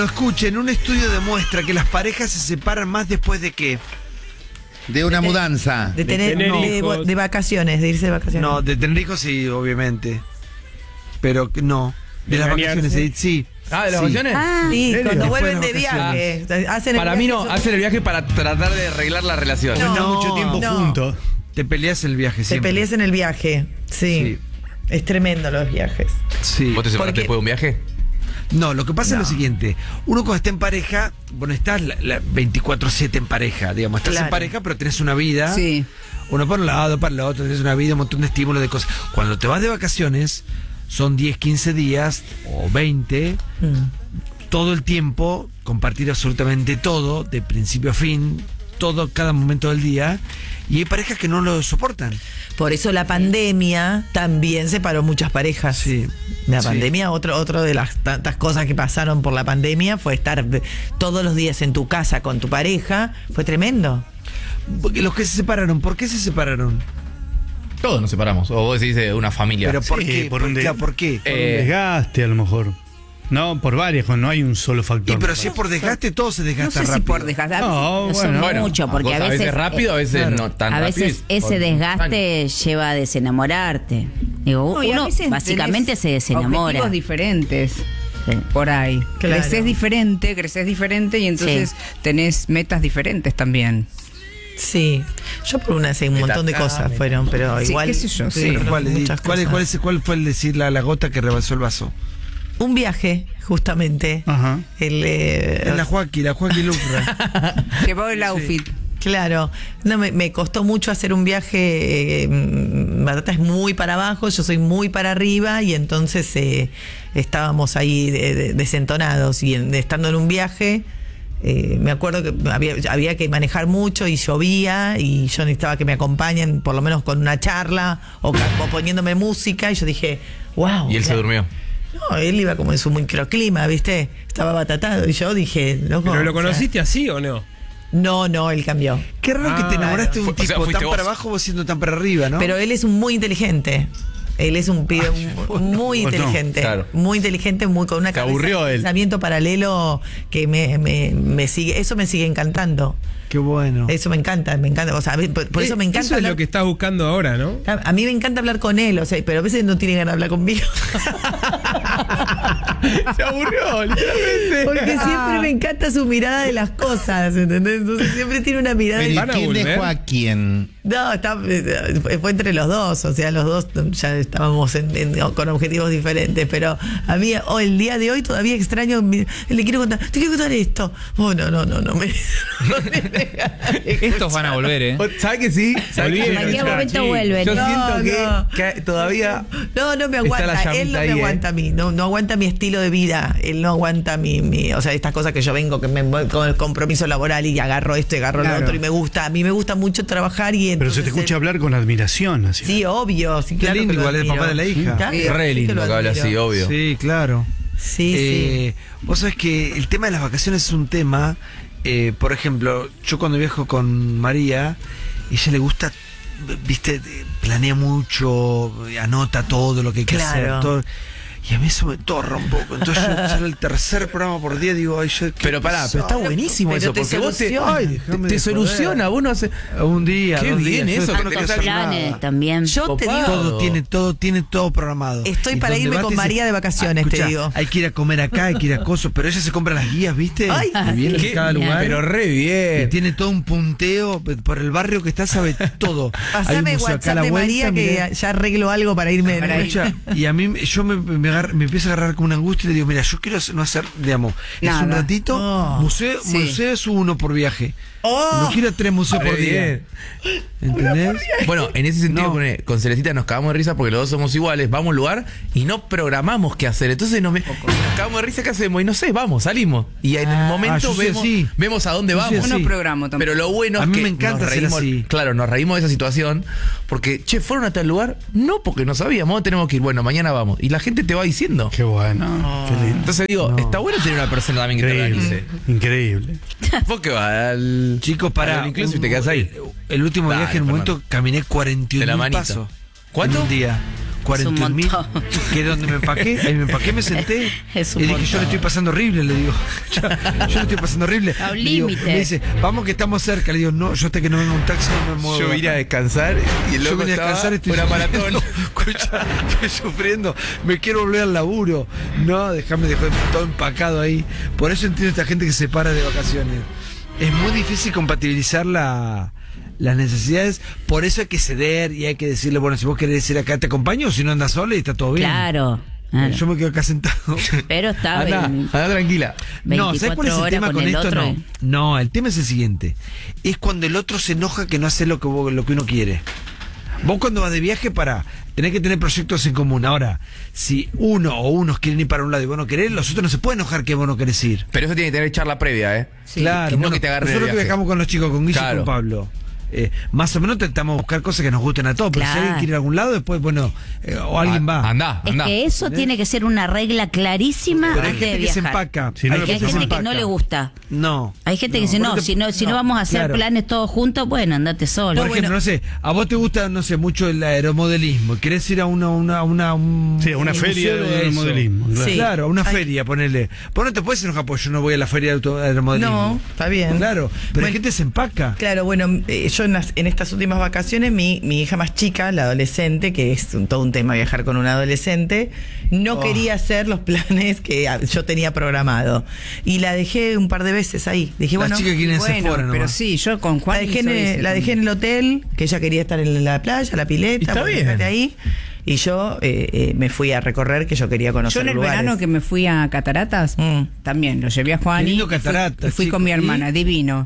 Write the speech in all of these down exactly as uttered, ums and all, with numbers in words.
Escuchen, un estudio demuestra que las parejas se separan más después de que... De una de mudanza. De tener, tener de, hijos. de vacaciones, de irse de vacaciones. No, de tener hijos sí, obviamente. Pero que no. De, ¿De las bañarse? vacaciones, sí. Ah, ¿de las Sí. vacaciones? Ah, sí, ¿En cuando serio? vuelven de Después de viaje. Hacen el Para mí viaje, no, hacen el viaje para tratar de arreglar la relación. No. Están mucho tiempo no. juntos. Te peleas el viaje Te siempre. peleas en el viaje. Sí. Sí. Es tremendo los viajes. Sí. ¿Vos te separaste Porque- después de un viaje? No, lo que pasa No. es lo siguiente. Uno cuando está en pareja, bueno, estás la, la veinticuatro siete en pareja, digamos. Estás Claro. en pareja, pero tenés una vida. Sí. Uno para un lado, para el otro, tenés una vida, un montón de estímulos, de cosas. Cuando te vas de vacaciones, son diez, quince días o veinte, Mm. todo el tiempo, compartir absolutamente todo, de principio a fin, todo, cada momento del día. Y hay parejas que no lo soportan. Por eso la pandemia también separó muchas parejas. Sí. La Sí. pandemia, otro, otro de las tantas cosas que pasaron por la pandemia fue estar todos los días en tu casa con tu pareja. Fue tremendo. Porque los que se separaron, ¿por qué se separaron? Todos nos separamos. O vos decís de una familia. Pero ¿por Sí, qué? por ¿Por, un de- qué? ¿Por qué? Por un Eh, desgaste, a lo mejor. No, por varias, no hay un solo factor. Y pero si es por desgaste, todo se No desgasta sé si rápido. por desgastar. No, No, bueno. bueno, mucho, porque a a veces, veces rápido, a veces claro. no tan A rápido. veces ese Por- desgaste lleva a desenamorarte. Digo, No, y a uno veces básicamente tenés se desenamora. objetivos diferentes. Sí. Por ahí. Claro. Creces diferente, creces diferente y entonces Sí. tenés metas diferentes también. Sí. Yo por una sé un montón de acá, cosas meta- fueron, pero Sí, igual. qué sé yo, sí. fueron ¿Cuál, muchas cuál, cosas. cuál es- cuál fue el decir la, la gota que rebasó el vaso? Un viaje, justamente. Ajá. El, eh, Es la Joaquín, la Joaquín Lucra. Llevó el outfit. Claro, no, me, me costó mucho hacer un viaje. eh, mm, Batata es muy para abajo, yo soy muy para arriba y entonces eh, estábamos ahí de- de- desentonados y en- estando en un viaje. eh, me acuerdo que había, había que manejar mucho y llovía y yo necesitaba que me acompañen por lo menos con una charla o, ca- o poniéndome música y yo dije, wow. Y él se durmió. No, él iba como en su microclima, ¿viste? Estaba batatado y yo dije, loco. ¿Pero lo o sea, conociste así o no? no, no, él cambió. Qué raro que te Ah, enamoraste de un fue- o sea, tipo fuiste tan vos. para abajo, vos siendo tan para arriba, ¿no? Pero él es un muy inteligente. Él es un pibe muy vos no. inteligente. Claro. Muy inteligente, muy con una Te cabeza aburrió de él. pensamiento paralelo que me, me, me sigue. Eso me sigue encantando. Qué bueno. Eso me encanta, me encanta. O sea, por, por eso me encanta. Eso es hablar- lo que estás buscando ahora, ¿no? a, a mí me encanta hablar con él, o sea, pero a veces no tiene ganas de hablar conmigo. Se aburrió, literalmente. Porque siempre me encanta su mirada de las cosas, ¿entendés? Entonces siempre tiene una mirada. Pero ¿y ¿Van a quién volver? dejó a quién? No, está, eh, fue entre los dos, o sea, los dos ya estábamos en- en- con objetivos diferentes, pero a mí oh, el día de hoy todavía extraño, mi- le quiero contar, te quiero contar esto. Oh, no, no, no, no me... no me deja de Estos van a volver, ¿eh? ¿Sabes que sí? ¿Sabes Olvídate. que En cualquier Sí. momento vuelven. Yo No, siento que, no. que todavía No, no me está la aguanta, él llamita no ahí, me ¿eh? aguanta a mí, no, no aguanta mi estilo de vida, él no aguanta mi, mi, o sea, estas cosas que yo vengo, que me voy con el compromiso laboral y agarro esto y agarro Claro. lo otro y me gusta, a mí me gusta mucho trabajar y Pero se te entonces escucha él- hablar con admiración. Así. Sí, obvio, sí, Qué claro lindo, que lo igual el admiro. papá de la hija. Claro, Re sí que lindo lo que habla admiro. así, obvio. Sí, claro. Sí, Eh, vos sabés que el tema de las vacaciones es un tema. eh, por ejemplo, yo cuando viajo con María, ella le gusta, viste, eh, planea mucho, anota todo lo que hay que Claro. hacer. Todo, y a mí eso me torra un poco. Entonces yo ya el tercer programa por día digo, ay, yo, qué Pero pará, pero está pesado. buenísimo Pero eso, te porque vos te, soluciona. ay, Déjame te, de te soluciona, joder. vos no haces... Un día, Qué dos bien días. eso, Yo que no tenés quiero hacer Planes nada. también. Yo te Copado. digo, Todo tiene, todo tiene todo programado. Estoy Y para donde irme vas con te dice, María de vacaciones, "Ah, te escuchá, digo". Hay que ir a comer acá, hay que ir a cosas, pero ella se compra las guías, ¿viste? Ay, Y viene ¿Qué? en cada lugar. Pero re Y bien. tiene todo un punteo por el barrio que está, sabe todo. Hay un pasame museo acá a WhatsApp la de vuelta, María que mirá. ya arreglo algo para irme. Para ir. Escucha, y a mí, yo me, me, agar- me empiezo a agarrar como una angustia y le digo, mira, yo quiero no hacer, digamos, es Nada. un ratito, Oh. museo, Sí. museo es uno por viaje. Oh. No quiero ir a tres museos Re por día. bien. ¿Entendés? Bueno, en ese sentido, No. pone, con Celestita nos cagamos de risa porque los dos somos iguales, vamos a un lugar y no programamos qué hacer. Entonces nos, ve- nos cagamos de risa, ¿qué hacemos? Y no sé, vamos, salimos. Y en el Ah, momento yo soy vemos, así. vemos a dónde Yo soy vamos. así. No programo tampoco. Pero lo bueno A es mí que me encanta nos ser reímos, así. claro, nos reímos de esa situación porque, che, ¿fueron a tal lugar? No, porque no sabíamos, tenemos que ir, bueno, mañana vamos. Y la gente te va diciendo. Qué bueno. Qué lindo. Entonces digo, está bueno tener una persona también que te Increíble. organice. Increíble. Vos que vas al... Chicos, para al inclusive te quedas ahí. El último Dale, viaje en un Fernando. momento caminé cuarenta y De la un mil manito. pasos. ¿Cuánto? En un día. cuarenta y un mil, montón. que es donde me empaqué, ahí me empaqué, me senté Es y un dije, montón. yo le estoy pasando horrible, le digo. Yo, yo le estoy pasando horrible. A un Le digo, límite. me dice, vamos que estamos cerca. Le digo, no, yo hasta que no venga un taxi no me muevo. Yo vine a descansar y el Yo loco vine a estaba descansar, estoy una sufriendo. maratón. Escucha, estoy sufriendo, me quiero volver al laburo. No, déjame dejar todo empacado ahí. Por eso entiendo a esta gente que se para de vacaciones. Es muy difícil compatibilizar la, las necesidades, por eso hay que ceder y hay que decirle, bueno, si vos querés ir acá te acompaño, o si no andas sola y está todo bien. Claro. claro. Yo me quedo acá sentado. Pero está Anda, bien. anda tranquila. No, ¿sabes cuál es el horas tema con con el esto? otro, No. eh. No, el tema es el siguiente. Es cuando el otro se enoja que no hace lo que, vos- lo que uno quiere. Vos cuando vas de viaje, para tenés que tener proyectos en común. Ahora, si uno o unos quieren ir para un lado y vos no querés, los otros no se pueden enojar que vos no querés ir. Pero eso tiene que tener charla previa, ¿eh? Claro, Y no bueno, que te agarre de nosotros que viaje. viajamos con los chicos, con Guille y Claro. con Pablo, eh, más o menos intentamos buscar cosas que nos gusten a todos. Pero si Claro. alguien quiere ir a algún lado, después, bueno, eh, o alguien Ah, va. Andá, Es andá. que eso tiene que ser una regla clarísima Pero hay antes de gente que se viajar. empaca. Si no hay lo Porque hay gente que se gente que empaca. no le gusta. No. Hay gente que dice, vos no, te- si no, si no vamos a hacer claro. planes todos juntos, bueno, andate solo. Por ejemplo, no sé, a vos te gusta, no sé, mucho el aeromodelismo. ¿Querés ir a una, una, una, un, Sí, a una un feria museo de aeromodelismo, eso? claro. Sí. Claro, a una Ay. feria, ponele. Vos no te puedes enojar porque yo no voy a la feria de auto- aeromodelismo. No, está bien. Claro, pero Bueno, la gente se empaca. Claro, bueno, eh, yo en, las- en estas últimas vacaciones, mi, mi hija más chica, la adolescente, que es un- todo un tema viajar con un adolescente, no Oh. quería hacer los planes que ah, yo tenía programado. Y la dejé un par de veces ahí. Dije, Las bueno, chicas quieren ser Bueno, fuera pero nomás. sí, yo con la Juan dejé, en, hizo el- ese la dejé en también. el hotel, que ella quería estar en la playa, la pileta, Está bueno, bien. quédate ahí. Y yo eh, eh, me fui a recorrer, que yo quería conocer Yo en el lugares. verano que me fui a Cataratas, Mm. también lo llevé a Juan Qué y lindo fui- Cataratas, y fui, chico. con mi ¿Y? hermana, divino.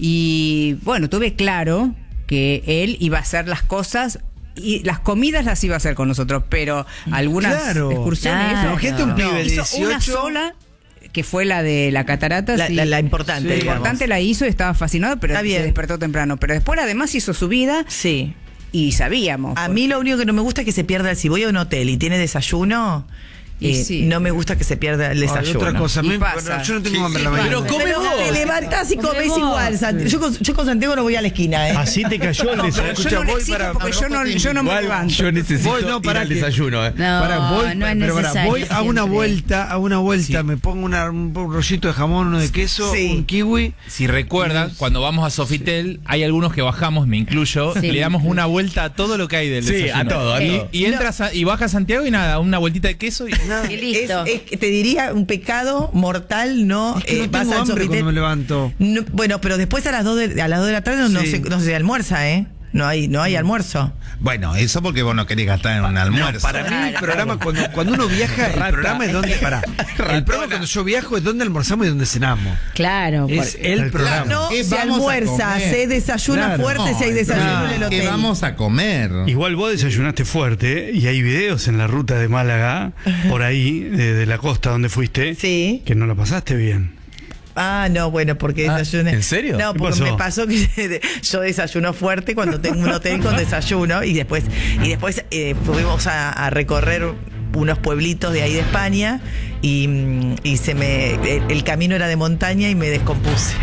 Y bueno, tuve claro que él iba a hacer las cosas y las comidas las iba a hacer con nosotros, pero algunas Claro. excursiones Claro. eso, Gente, un no. pibe de Hizo una dieciocho. sola que fue la de la catarata. La, sí. la- la importante, La digamos. importante la hizo y estaba fascinado, pero Está se bien. despertó temprano. Pero después además hizo su vida Sí. y sabíamos. A mí lo único que no me gusta es que se pierda, si voy a un hotel y tiene desayuno, Y eh, sí. no me gusta que se pierda el Ay, desayuno. otra cosa, a Y mí- pasa. yo no tengo Sí, hambre sí, a la mañana. Pero come Pero vos. te levantás y Come comés vos. igual. Santi- Yo, con, yo con Santiago no voy a la esquina, ¿eh? Así te cayó el Pero desayuno. escucha, yo no le voy exijo para- porque yo no, yo no me Igual levanto. yo necesito Voy, no, ir pará al que- desayuno, ¿eh? No, Pará, voy, no es pero pará, necesario. voy a una siempre. vuelta, a una vuelta, me pongo una- un rollito de jamón, uno de queso, Sí. un kiwi. Si recuerdan, cuando vamos a Sofitel, hay algunos que bajamos, me incluyo, Sí. y le damos una vuelta a todo lo que hay del Sí, desayuno. a todo, a y, todo. Y entras a- y bajas a Santiago y nada, una vueltita de queso y Y Es, listo. es que te diría un pecado mortal, no, Es que no eh, vas tengo al hambre Sofitel. cuando me levanto. No, bueno, pero después a las dos de, a las dos de la tarde no, Sí. se, no se almuerza, ¿eh? No hay, no hay almuerzo. Bueno, eso porque vos no querés gastar en un almuerzo. Para mí el programa, cuando, cuando uno viaja, el programa es donde, para, el programa cuando yo viajo es donde almorzamos y donde cenamos. Claro. Es el programa. No ¿Qué se vamos a almuerza, comer? se desayuna Claro. fuerte si hay desayuno claro. en el ¿Qué hotel. vamos a comer? Igual vos desayunaste fuerte y hay videos en la ruta de Málaga, por ahí, de, de la costa donde fuiste, Sí. que no la pasaste bien. Ah, no, bueno, porque Ah, desayuné. ¿en serio? No, ¿Qué porque pasó? me pasó que yo desayuno fuerte cuando tengo un hotel con desayuno y después y después eh, fuimos a, a recorrer unos pueblitos de ahí de España y, mm, y se me el, el camino era de montaña y me descompuse.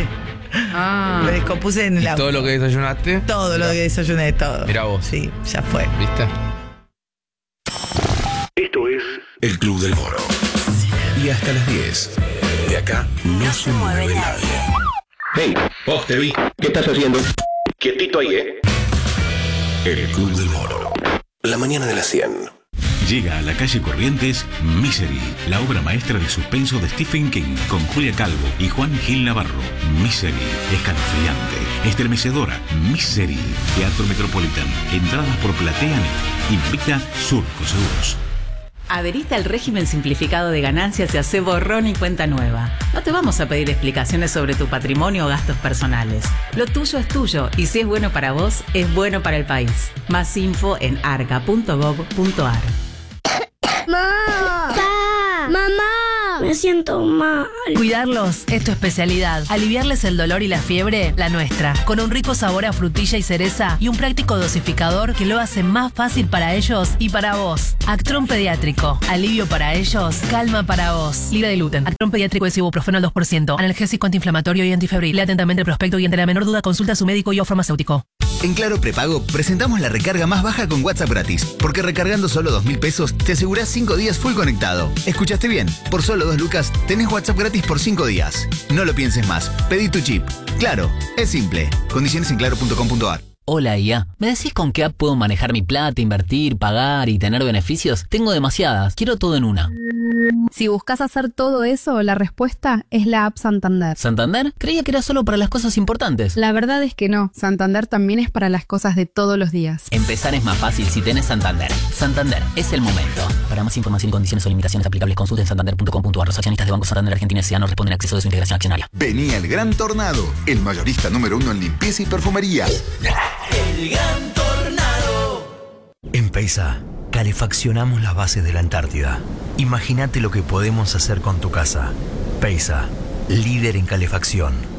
Ah. Me descompuse en Y la todo lo que desayunaste, todo lo que desayuné, todo. Mirá vos. Sí, ya fue. ¿viste? Esto es El Club del Moro. Y hasta las diez. De acá no se mueve nadie. Hey, vos te vi. ¿Qué estás haciendo? Quietito ahí, ¿eh? El Club del Moro. La mañana de las cien. Llega a la calle Corrientes Misery, la obra maestra de suspenso de Stephen King, con Julia Calvo y Juan Gil Navarro. Misery, escalofriante, estremecedora. Misery, Teatro Metropolitan. Entradas por PlateaNet. Invita Surco Seguros. Adheriste al régimen simplificado de ganancias y hace borrón y cuenta nueva. No te vamos a pedir explicaciones sobre tu patrimonio o gastos personales. Lo tuyo es tuyo y si es bueno para vos, es bueno para el país. Más info en arca punto gov punto ar. ¡Mamá! ¡Mamá! Me siento mal. Cuidarlos es tu especialidad. Aliviarles el dolor y la fiebre, la nuestra. Con un rico sabor a frutilla y cereza y un práctico dosificador que lo hace más fácil para ellos y para vos. Actron Pediátrico. Alivio para ellos, calma para vos. Libre de gluten. Actron Pediátrico es ibuprofeno al dos por ciento. Analgésico antiinflamatorio y antifebril. Lea atentamente el prospecto y ante la menor duda consulta a su médico y o farmacéutico. En Claro Prepago presentamos la recarga más baja con WhatsApp gratis, porque recargando solo dos mil pesos te asegurás cinco días full conectado. ¿Escuchaste bien? Por solo dos lucas tenés WhatsApp gratis por cinco días. No lo pienses más, pedí tu chip. Claro, es simple. Condiciones en claro punto com punto a r. Hola I A, ¿me decís con qué app puedo manejar mi plata, invertir, pagar y tener beneficios? Tengo demasiadas, quiero todo en una. Si buscas hacer todo eso, la respuesta es la app Santander. ¿Santander? Creía que era solo para las cosas importantes. La verdad es que no, Santander también es para las cosas de todos los días. Empezar es más fácil si tenés Santander. Santander, es el momento. Para más información y condiciones o limitaciones aplicables, consulten santander punto com punto a r. Los accionistas de Banco Santander Argentina S A no responden a acceso de su integración accionaria. Venía el Gran Tornado, el mayorista número uno en limpieza y perfumería. El Gran Tornado. En Peisa, calefaccionamos las bases de la Antártida. Imagínate lo que podemos hacer con tu casa. Peisa, líder en calefacción.